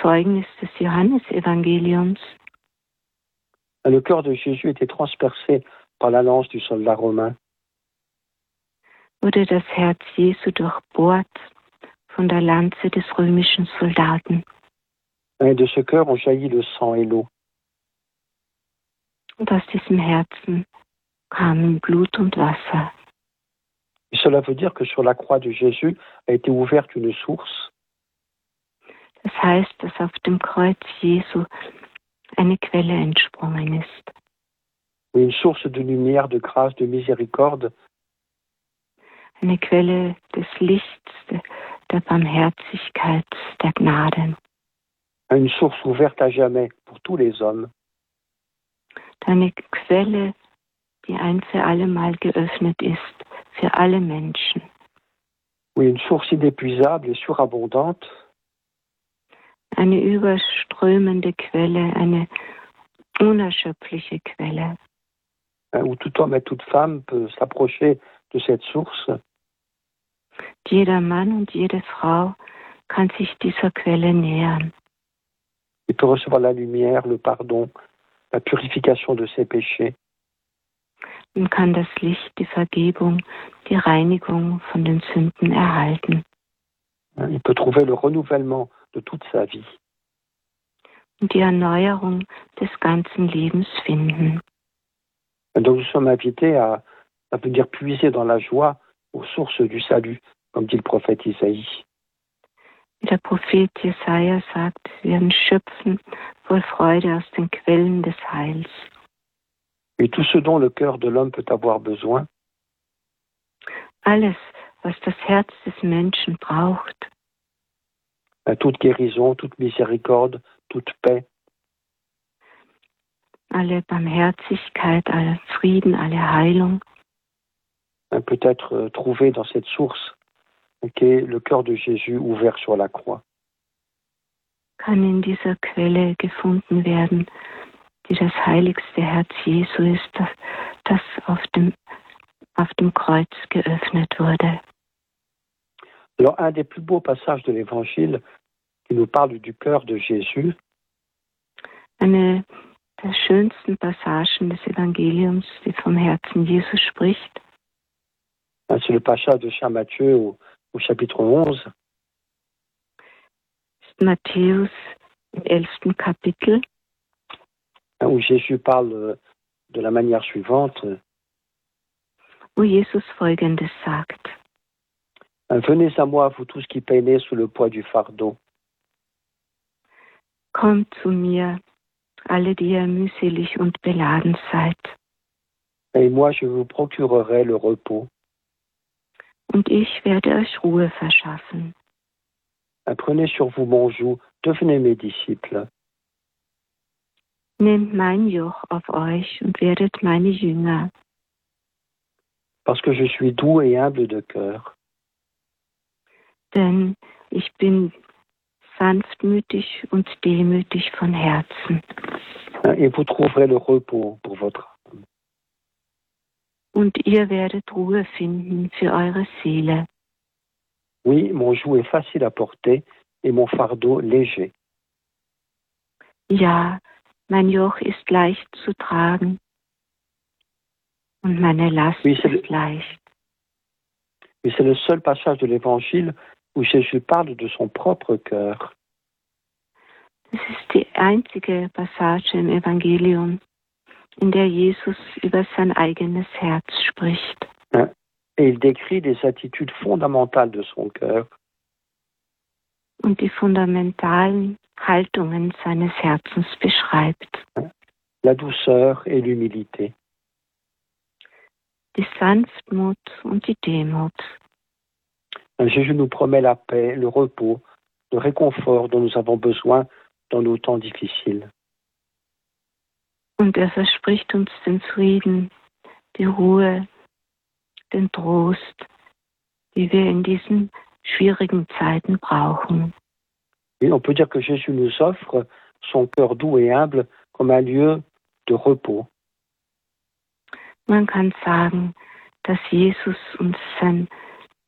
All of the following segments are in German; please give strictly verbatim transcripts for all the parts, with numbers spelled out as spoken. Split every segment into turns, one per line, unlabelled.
Zeugnis des Johannesevangeliums.
Le cœur de Jésus était transpercé par la lance du soldat romain.
Wurde das Herz Jesu durchbohrt von der Lanze des römischen Soldaten.
Et de ce cœur ont jailli le sang et l'eau.
Und aus diesem Herzen kamen Blut und Wasser.
Et cela veut dire que sur la croix de Jésus a été ouverte une source.
Das heißt, dass auf dem Kreuz Jesu eine Quelle entsprungen ist.
Une source de lumière, de grâce, de miséricorde.
Eine Quelle des Lichts, der Barmherzigkeit, der Gnade.
Une source ouverte à jamais pour tous les hommes.
Eine Quelle, die ein für alle Mal geöffnet ist, für alle Menschen.
Oui, une source inépuisable et surabondante.
Eine überströmende Quelle, eine unerschöpfliche Quelle.
Où tout homme et toute femme peut s'approcher de cette source.
Jeder Mann und jede Frau kann sich dieser Quelle nähern.
Il peut recevoir la lumière, le pardon, la purification de ses péchés.
Man kann das Licht, die Vergebung, die Reinigung von den Sünden erhalten.
Il peut trouver le renouvellement de toute sa vie.
Und die Erneuerung des ganzen Lebens finden.
Donc nous sommes invités à, à venir puiser dans la joie aux sources du salut, comme dit le prophète Isaïe.
Wie der Prophet Jesaja sagt, wir werden schöpfen voll Freude aus den Quellen des Heils.
Et tout ce dont le cœur de l'homme peut avoir besoin.
Alles, was das Herz des Menschen braucht.
Toute guérison, toute miséricorde, toute paix.
Alle Barmherzigkeit, aller Frieden, alle Heilung.
Peut être trouvé dans cette source qui est le cœur de Jésus ouvert sur la croix.
Kann in dieser Quelle gefunden werden, die das heiligste Herz Jesu ist, das, das auf dem, auf dem Kreuz geöffnet wurde.
Alors, un des plus beaux passages de l'Évangile qui nous parle du cœur de Jésus,
eine der schönsten Passagen des Evangeliums, die vom Herzen Jesu spricht,
c'est le passage de Saint Matthieu au, au chapitre onze.
Ist Matthäus im elften Kapitel,
où Jésus parle de la manière suivante.
Wo Jesus Folgendes sagt.
Venez à moi, vous tous qui peinez sous le poids du fardeau.
Kommt zu mir, alle, die ihr mühselig und beladen seid.
Et moi, je vous procurerai le repos.
Und ich werde euch Ruhe verschaffen.
Prenez sur vous mon joug, devenez mes disciples.
Nehmt mein Joch auf euch und werdet meine Jünger.
Parce que je suis doux et humble de cœur.
Denn ich bin sanftmütig und demütig von Herzen.
Et vous trouverez le repos pour votre âme.
Und ihr werdet Ruhe finden für eure Seele.
Oui, mon joug est facile à porter et mon fardeau léger.
Ja, mein Joch ist leicht zu tragen und meine Last
oui,
ist
le...
leicht.
Mais c'est le seul passage de l'Évangile où Jésus parle de son propre cœur.
Das ist die einzige Passage im Evangelium, in der Jesus über sein eigenes Herz spricht.
Et il décrit les attitudes fondamentales de son cœur.
Und die fundamentalen Haltungen seines Herzens beschreibt.
La douceur et l'humilité.
Die Sanftmut und die Demut.
Jésus nous promet la paix, le repos, le réconfort dont nous avons besoin dans nos temps difficiles.
Und er verspricht uns den Frieden, die Ruhe, den Trost, die wir in diesen schwierigen Zeiten brauchen.
Et on peut dire que Jésus nous offre son cœur doux et humble comme un lieu de repos.
Man kann sagen, dass Jesus uns sein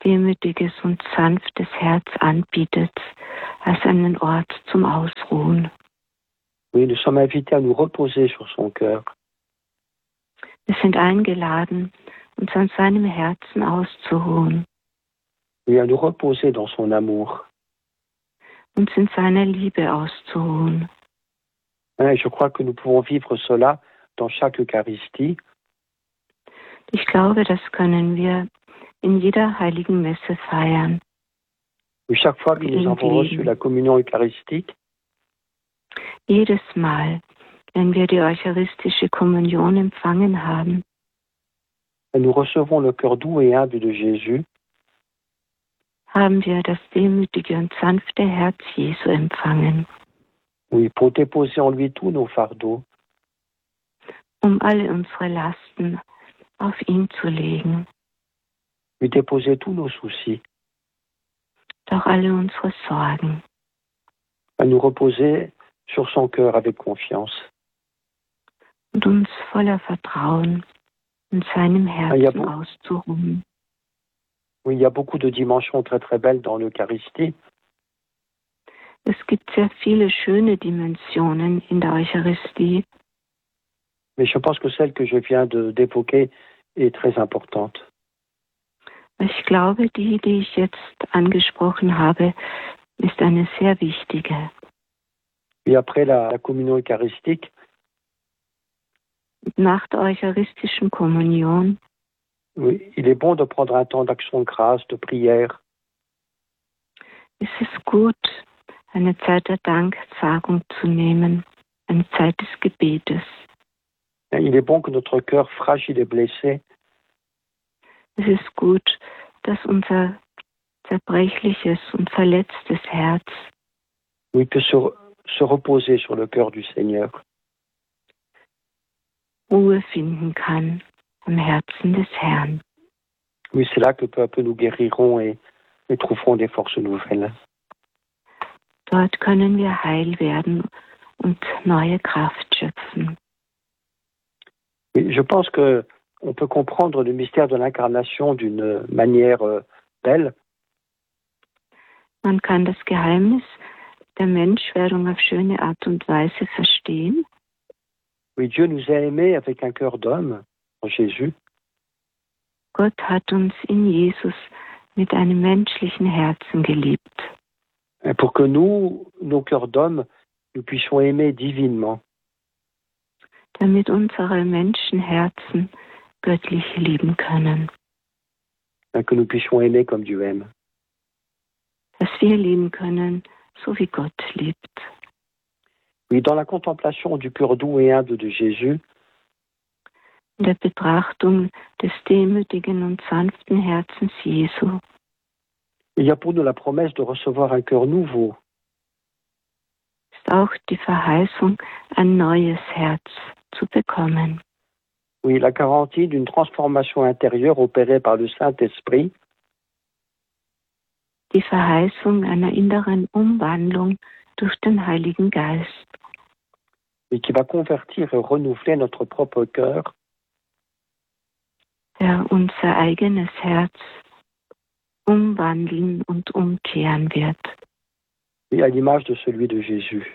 demütiges und sanftes Herz anbietet, als einen Ort zum Ausruhen.
Oui, nous sommes invités à nous reposer sur son cœur.
Wir sind eingeladen, uns an seinem Herzen auszuruhen.
Oui, à nous reposer dans son amour.
Uns in seiner Liebe auszuruhen.
Et je crois que nous pouvons vivre cela dans chaque Eucharistie.
Ich glaube, das können wir in jeder heiligen Messe feiern.
Oui, chaque fois que nous avons reçu la communion eucharistique,
jedes Mal, wenn wir die eucharistische Kommunion empfangen haben,
nous recevons le cœur doux et humble de Jésus.
Haben wir das demütige und sanfte Herz Jesu empfangen.
Oui, pour déposer en lui tous nos fardeaux.
Um alle unsere Lasten auf ihn zu legen.
Lui déposer tous nos soucis.
Doch alle unsere Sorgen.
À nous reposer sur son cœur avec confiance.
Und uns voller Vertrauen in seinem Herzen auszuruhen.
Oui, il y a beaucoup de dimensions très très belles dans l'Eucharistie.
Es gibt sehr viele schöne Dimensionen in der Eucharistie.
Mais je pense que celle que je viens de d'évoquer est très importante.
Ich glaube, die, die ich jetzt angesprochen habe, ist eine sehr wichtige.
Et après la, la communion eucharistique,
nach der eucharistischen Kommunion,
oui, il est bon de prendre un temps d'action de grâce, de prière.
Es ist gut, eine Zeit der Danksagung zu nehmen, eine Zeit des Gebetes.
Il est bon que notre cœur fragile et blessé,
es ist gut, dass unser zerbrechliches und verletztes Herz
oui, peut se, se reposer sur le cœur du Seigneur.
Ruhe finden kann am Herzen des Herrn.
Oui, c'est là que peu à peu nous guérirons et, et trouverons des forces nouvelles.
Dort können wir heil werden und neue Kraft schöpfen.
Oui, je pense que on peut comprendre le mystère de l'incarnation d'une manière euh, belle.
Man kann das Geheimnis der Menschwerdung auf schöne Art und Weise verstehen.
Oui, Dieu nous a aimés avec un cœur d'homme, en Jésus.
Gott hat uns in Jesus mit einem menschlichen Herzen geliebt.
Et pour que nous, nos cœurs d'homme, nous puissions aimer divinement.
Damit unsere Menschenherzen göttlich lieben können.
Et que nous puissions aimer comme Dieu aime.
Dass wir lieben können, so wie Gott liebt.
Oui, dans la contemplation du cœur doux et humble de Jésus,
in der Betrachtung des demütigen und sanften Herzens Jesu,
il y a pour nous la promesse de recevoir un cœur nouveau.
Ist auch die Verheißung, ein neues Herz zu bekommen.
Oui, la garantie d'une transformation intérieure opérée par le Saint-Esprit.
Die Verheißung einer inneren Umwandlung durch den Heiligen Geist.
Et qui va convertir et renouveler notre propre cœur.
Der unser eigenes Herz umwandeln und umkehren wird.
Et à l'image de celui de Jésus.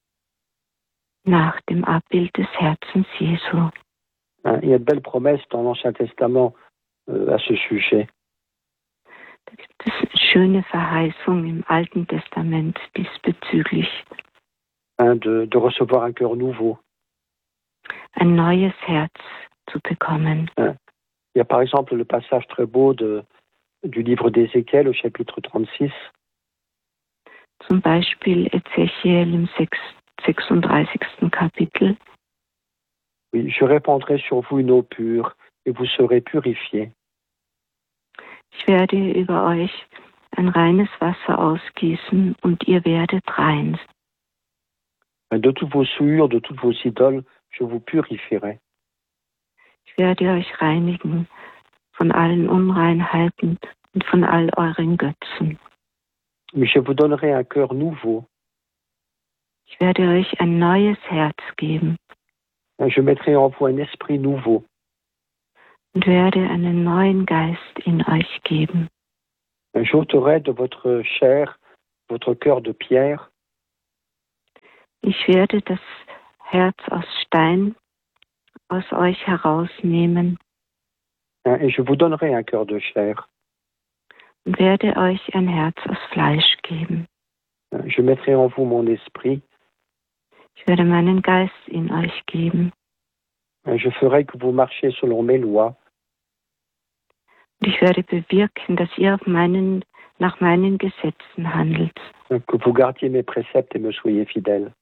Nach dem Abbild des Herzens Jesu.
Il y a de belles promesses dans l'Ancien Testament euh, à ce sujet.
Da gibt es schöne Verheißungen im Alten Testament diesbezüglich.
Hein, de, de recevoir un cœur nouveau.
Ein neues Herz zu bekommen.
Hein. Il y a par exemple le passage très beau de, du livre d'Ézéchiel au chapitre trente-six.
Zum Beispiel Ezechiel im sechsunddreißigsten Kapitel.
Oui, je répandrai sur vous une eau pure et vous serez purifiés.
Ich werde über euch ein reines Wasser ausgießen und ihr werdet rein.
De toutes vos souillures, de toutes vos idoles, je vous purifierai.
Ich werde euch reinigen von allen Unreinheiten und von all euren Götzen.
Mais je vous donnerai un cœur nouveau.
Ich werde euch ein neues Herz geben.
Je mettrai en vous un esprit nouveau.
Und werde einen neuen Geist in euch geben.
J'ôterai de votre chair votre cœur de pierre.
Ich werde das Herz aus Stein aus euch herausnehmen
Et je vous donnerai un cœur de chair.
und werde euch ein Herz aus Fleisch geben.
Je mettrai en vous mon esprit.
Ich werde meinen Geist in euch geben.
Je ferai que vous marchiez selon mes lois.
Und ich werde bewirken, dass ihr auf meinen, nach meinen Gesetzen handelt.
Que vous gardiez mes préceptes et me soyez fidèles.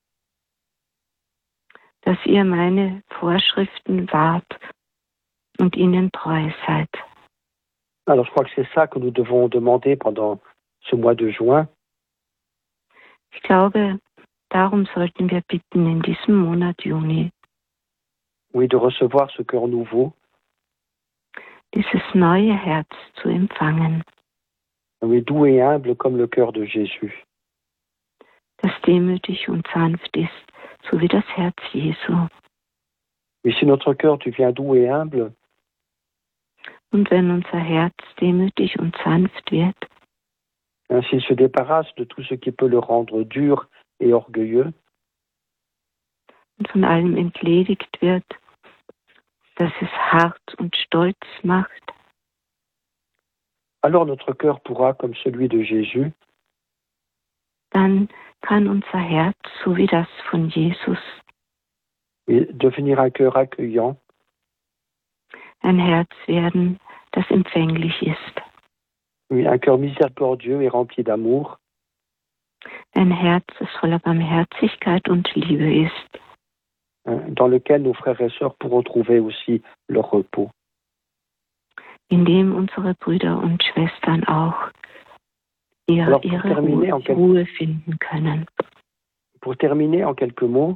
Dass ihr meine Vorschriften wahrt und ihnen treu seid.
Alors je crois que c'est ça que nous devons demander pendant ce mois de juin.
Ich glaube, darum sollten wir bitten in diesem Monat Juni.
Oui, de recevoir ce cœur nouveau.
Dieses neue Herz zu empfangen.
Oui, doux et humble comme le cœur de Jésus.
Das demütig und sanft ist, so wie das Herz Jesu.
Mais si notre cœur devient doux et humble,
Und wenn unser Herz demütig und sanft wird,
hein, s'il se débarrasse de tout ce qui peut le rendre dur et orgueilleux,
und von allem entledigt wird, dass es hart und stolz macht,
alors notre cœur pourra, comme celui de Jésus,
dann kann unser Herz, so wie das von Jesus,
devenir un cœur accueillant,
ein Herz werden, das empfänglich ist.
oui, un cœur miséricordieux et rempli d'amour,
Ein Herz, das voller Barmherzigkeit und Liebe ist,
hein, dans lequel nos frères et sœurs pourront trouver aussi leur repos.
in dem unsere Brüder und Schwestern auch ihr,
Alors, pour
ihre
terminer,
Ruhe,
en quel-
Ruhe finden können.
Pour terminer en quelques mots,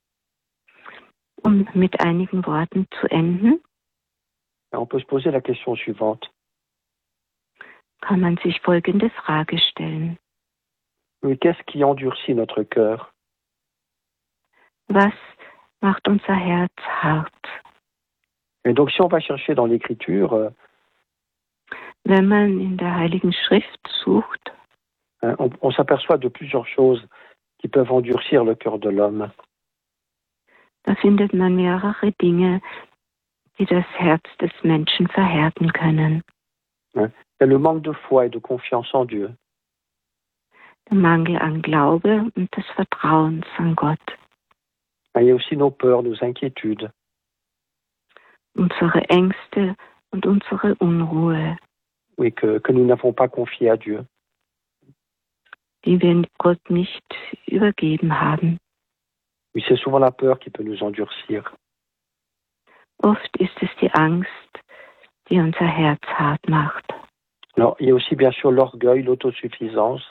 Um mit einigen Worten zu enden,
on peut se poser la question suivante.
kann man sich folgende Frage stellen.
Oui, qu'est-ce qui endurcit notre cœur?
Was macht unser Herz hart?
Et donc si on va chercher dans l'Écriture, euh,
Wenn man in der Heiligen Schrift sucht,
hein, on, on s'aperçoit de plusieurs choses qui peuvent endurcir le cœur de l'homme.
da findet man mehrere Dinge, die das Herz des Menschen verhärten können.
Il y a le manque de foi et de confiance en Dieu.
Der Mangel an Glaube und des Vertrauens an Gott.
Il y a aussi nos peurs, nos inquiétudes.
Unsere Ängste und unsere Unruhe,
Oui, que, que nous n'avons pas confié à Dieu.
die wir Gott nicht übergeben haben.
Oui, c'est souvent la peur qui peut nous endurcir.
Oft ist es die Angst, die unser Herz hart macht.
Alors, il y a aussi bien sûr l'orgueil, l'autosuffisance.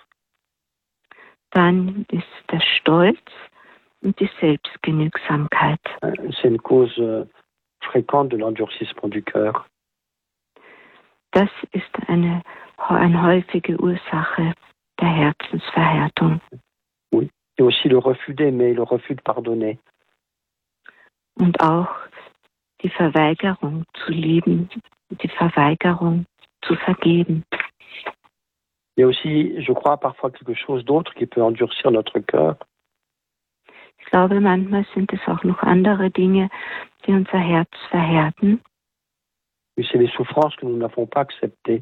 Dann ist der Stolz und die Selbstgenügsamkeit.
C'est une cause euh, fréquente de l'endurcissement du cœur.
Das ist eine, eine häufige Ursache der Herzensverhärtung.
Oui. Et aussi le refus d'aimer, le refus de pardonner.
Und auch die Verweigerung zu lieben, die Verweigerung zu vergeben.
Il y a aussi, je crois, parfois quelque chose d'autre qui peut endurcir notre cœur.
Ich glaube, manchmal sind es auch noch andere Dinge, die unser Herz verhärten.
Oui, c'est les souffrances que nous n'avons pas acceptées.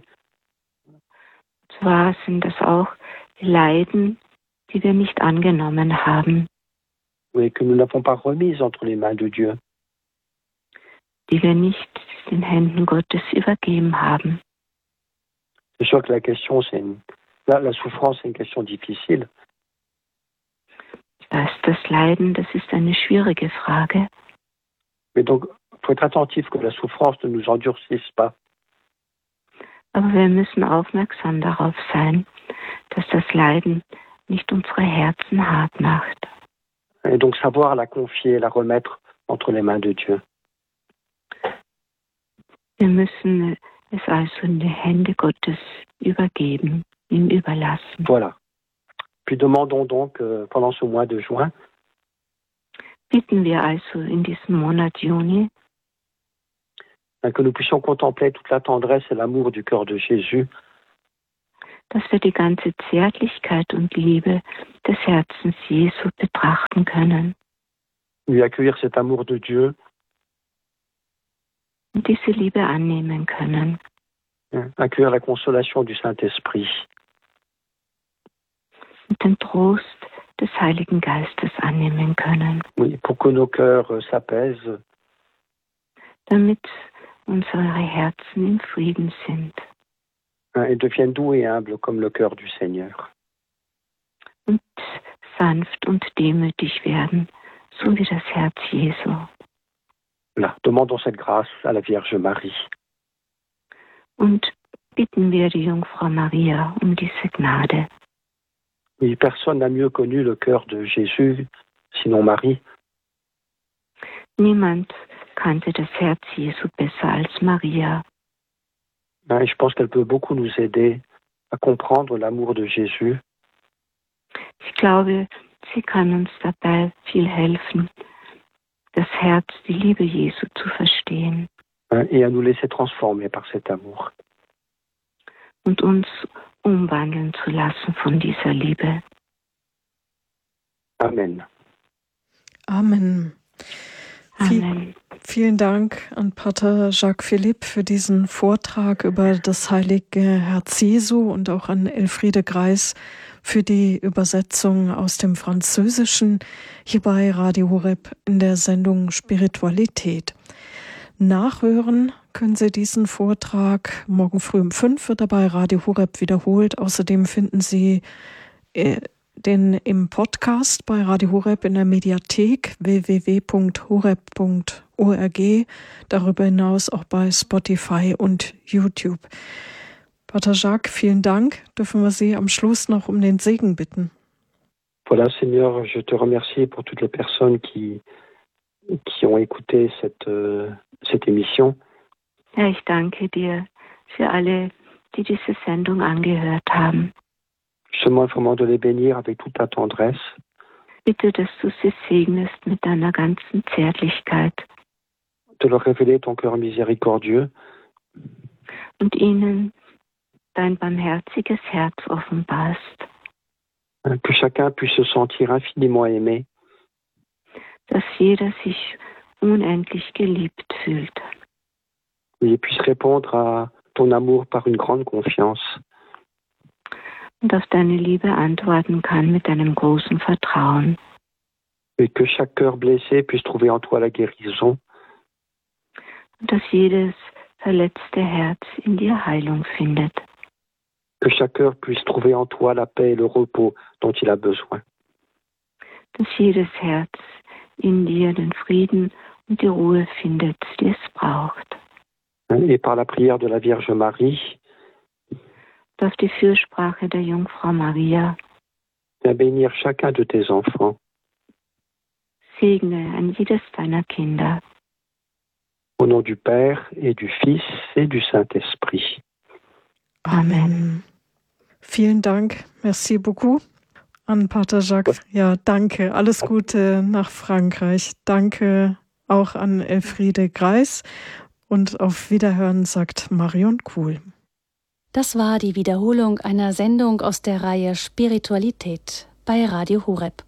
Zwar sind das auch die Leiden, die wir nicht angenommen haben,
Oui, que nous n'avons pas remises entre les mains de Dieu.
die wir nicht den Händen Gottes übergeben haben.
C'est sûr que la question, c'est une... la, la souffrance, c'est une question difficile.
Ich weiß, das Leiden, das ist eine schwierige Frage.
Mais donc, il faut être attentif que la souffrance ne nous endurcisse pas.
Aber wir müssen aufmerksam darauf sein, dass das Leiden nicht unsere Herzen hart macht.
Et donc savoir la confier, la remettre entre les mains de Dieu.
Wir müssen es also in die Hände Gottes übergeben, ihm überlassen.
Voilà. Puis demandons donc euh, pendant ce mois de juin
Bitten wir also in diesem Monat Juni,
hein, que nous puissions contempler toute la tendresse et l'amour du cœur de Jésus.
dass wir die ganze Zärtlichkeit und Liebe des Herzens Jesu betrachten können.
Oui, accueillir cet amour de Dieu.
Und diese Liebe annehmen können.
Ja, accueillir la consolation du Saint-Esprit.
Und den Trost des Heiligen Geistes annehmen können.
Oui, pour que nos cœurs euh, s'apaisent.
Damit unsere Herzen in Frieden sind.
Hein, et deviennent doux et humbles comme le cœur du Seigneur.
Und sanft und demütig werden, so wie das Herz Jesu.
Là, demandons cette grâce à la Vierge Marie.
Und bitten wir die Jungfrau Maria um diese Gnade.
Oui, personne n'a mieux connu le cœur de Jésus, sinon Marie.
Niemand kannte das Herz Jesu besser als Maria.
Hein, et je pense qu'elle peut beaucoup nous aider à comprendre l'amour de Jésus.
Ich glaube, sie kann uns dabei viel helfen, das Herz, die Liebe Jesu zu verstehen.
Hein, et à nous laisser transformer par cet amour.
Und uns umwandeln zu lassen von dieser Liebe.
Amen.
Amen.
Amen.
Vielen Dank an Pater Jacques Philippe für diesen Vortrag über das heilige Herz Jesu und auch an Elfriede Greis für die Übersetzung aus dem Französischen hier bei Radio Horeb in der Sendung Spiritualität. Nachhören können Sie diesen Vortrag morgen früh um fünf, wird er bei Radio Horeb wiederholt. Außerdem finden Sie äh, den im Podcast bei Radio Horeb in der Mediathek w w w punkt horeb punkt org, darüber hinaus auch bei Spotify und YouTube. Pater Jacques, vielen Dank. Dürfen wir Sie am Schluss noch um den Segen bitten?
Voilà, Seigneur, je te remercie pour toutes les personnes qui, qui ont écouté cette, euh, cette émission.
Ja, ich danke dir für alle, die diese Sendung angehört haben.
Je te demande vraiment de les bénir avec toute ta tendresse.
Bitte, dass du sie segnest mit deiner ganzen Zärtlichkeit.
De leur révéler ton cœur miséricordieux.
Und ihnen dein barmherziges Herz offenbarst.
Que chacun puisse se sentir infiniment aimé.
Dass jeder sich unendlich geliebt fühlt.
Et puisse répondre à ton amour par une grande confiance.
Und auf deine Liebe antworten kann mit einem großen Vertrauen.
Et que chaque cœur blessé puisse trouver en toi la guérison.
Und dass jedes verletzte Herz in dir Heilung findet.
Que chaque cœur puisse trouver en toi la paix et le repos dont il a besoin.
Dass jedes Herz in dir den Frieden und die Ruhe findet, die es braucht.
Et par la prière de la Vierge Marie,
Auf die Fürsprache der Jungfrau Maria,
bénir chacun de tes enfants.
Segne an jedes deiner Kinder.
Au nom du Père et du Fils et du Saint-Esprit.
Amen. Vielen Dank. Merci beaucoup an Pater Jacques. Ja, danke. Alles Gute nach Frankreich. Danke auch an Elfriede Greis. Und auf Wiederhören sagt Marion Kuhl.
Das war die Wiederholung einer Sendung aus der Reihe Spiritualität bei Radio Horeb.